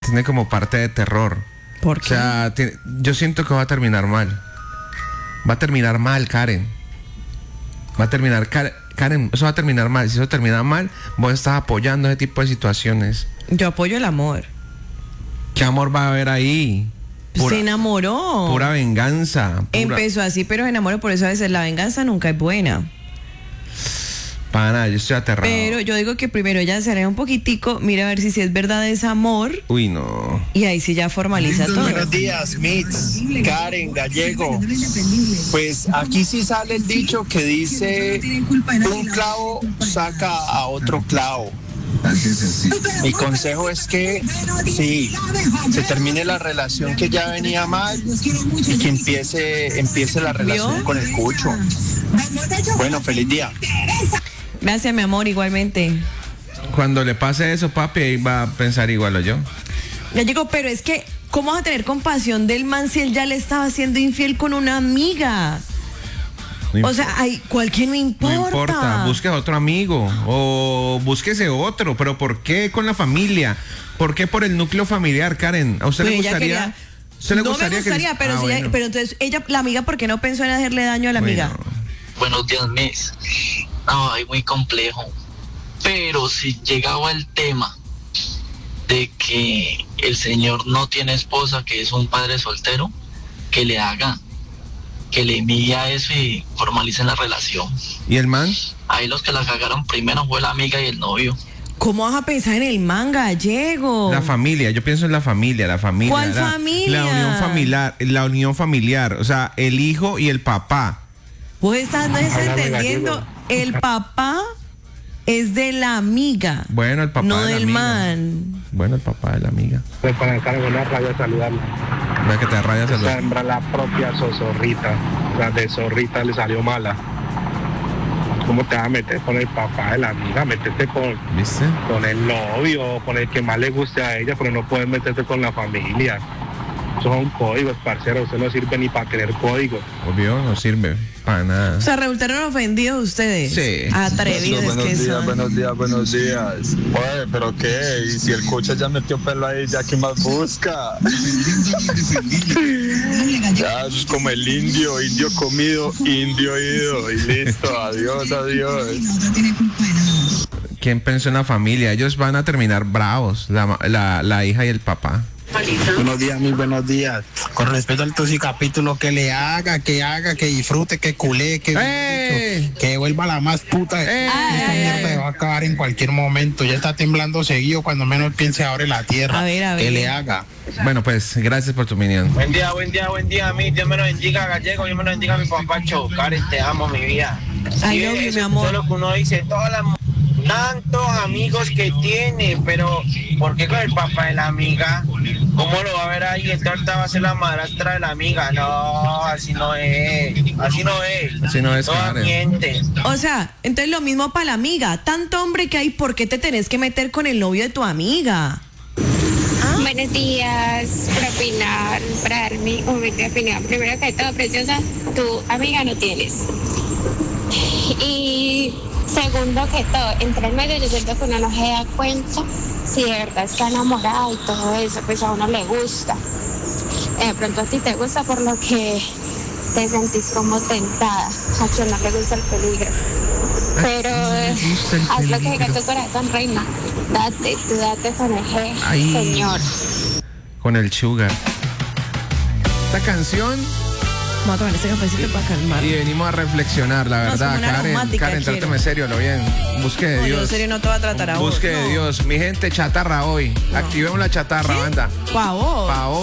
tiene como parte de terror. ¿Por qué? O sea, yo siento que va a terminar mal. Va a terminar mal, Karen. Va a terminar, Karen, eso va a terminar mal. Si eso termina mal, vos estás apoyando ese tipo de situaciones. Yo apoyo el amor. ¿Qué amor va a haber ahí? Se enamoró. Pura venganza. Empezó así, pero se enamoró. Por eso a veces la venganza nunca es buena. Para nada, yo estoy aterrado. Pero yo digo que primero ella se aleja un poquitico, mira a ver si es verdad es amor. Uy, no. Y ahí sí ya formaliza todo. Buenos días, Mitz, Karen, Gallego. Pues aquí sí sale el dicho que dice: un clavo saca a otro clavo. Mi consejo es que sí, se termine la relación que ya venía mal y que empiece la relación ¿Vio? con el cucho. Bueno, feliz día. Gracias, mi amor, igualmente. Cuando le pase eso, papi, ahí va a pensar igual o yo. Ya llegó, pero es que, ¿cómo vas a tener compasión del man si él ya le estaba siendo infiel con una amiga? O sea, cualquier no importa. No importa, busque a otro amigo o búsquese otro, pero ¿por qué con la familia? ¿Por qué por el núcleo familiar, Karen? ¿A usted Pues le ella gustaría? quería- ¿Usted le no gustaría me gustaría, que pero, si bueno. pero entonces ella, la amiga, ¿por qué no pensó en hacerle daño a la amiga? Buenos días, Miss. No, es muy complejo. Pero si llegaba el tema de que el señor no tiene esposa, que es un padre soltero, que le haga, que le envíe eso y formalicen la relación. ¿Y el man? Ahí los que la cagaron primero fue la amiga y el novio. ¿Cómo vas a pensar en el man, Gallego? La familia, yo pienso en la familia. ¿Cuál familia? La unión familiar, o sea, el hijo y el papá. Vos estás entendiendo, el papá es de la amiga. Bueno, el papá no de la del amiga. man. Bueno, el papá de la amiga. Pues para Karen, una rabia saludarla. No es que te rayas Esa hembra, la propia Zorzorrita. La de Zorrita le salió mala. ¿Cómo te vas a meter con el papá de la amiga? Métete ¿Viste? con el novio, con el que más le guste a ella, pero no puedes meterte con la familia. Esos son códigos, parcero. Usted no sirve ni para tener códigos. Obvio, no sirve para nada. O sea, resultaron ofendidos ustedes. Sí. Atrevidos que son. Buenos días. Oye, ¿pero qué? Y si el coche ya metió pelo ahí, ¿ya qué más busca? Ya es como el indio comido, indio ido. Y listo, adiós. ¿Quién pensó en la familia? Ellos van a terminar bravos, la hija y el papá. Buenos días, muy buenos días. Con respecto al capítulo, que le haga, que disfrute, que culé, que vuelva la más puta. Esta mierda va a acabar en cualquier momento. Ya está temblando seguido, cuando menos piense abre la tierra. A ver. Que le haga. Bueno, pues gracias por tu opinión. Buen día, a mí. Dios me lo bendiga, Gallego. Dios me lo bendiga, mi papacho. Karen, te amo, mi vida. I love you, mi amor. Todo lo que uno dice, todas las tantos amigos que tiene, pero ¿por qué con el papá de la amiga? ¿Cómo lo va a ver ahí? Entonces va a ser la madrastra de la amiga. No, así no es. Así no es, Todas Karen. mienten. O sea, entonces lo mismo para la amiga. Tanto hombre que hay, ¿por qué te tenés que meter con el novio de tu amiga? Buenos días, para dar mi humilde opinión. Primero que todo, preciosa, tu amiga no tienes. Y segundo que todo, entre el medio yo siento que uno no se da cuenta si de verdad está enamorada y todo eso, pues a uno le gusta. De pronto a ti te gusta por lo que te sentís como tentada, a quien no le gusta el peligro. Pero haz lo que diga tu corazón, reina. Date con el señor. Con el sugar. Esta canción Vamos a tomar ese cafecito para calmar. y venimos a reflexionar, la No, verdad, somos una aromática, Karen, quiero. trátame serio, lo bien. Busque de No, Dios. yo en serio no te voy a tratar a vos. Busque de No. Dios. Mi gente, chatarra hoy. Activemos la chatarra, banda. Pa' vos. Pa'